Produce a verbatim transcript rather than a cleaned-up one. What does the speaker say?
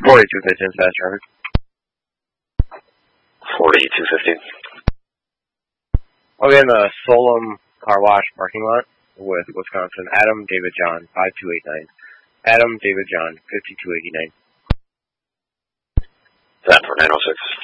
forty-two fifteen, fast traffic. forty-two fifteen. I'll be in the Solom car wash parking lot with Wisconsin. Adam David John, five two eight nine. Adam David John, fifty-two eighty-nine. That for nine oh six.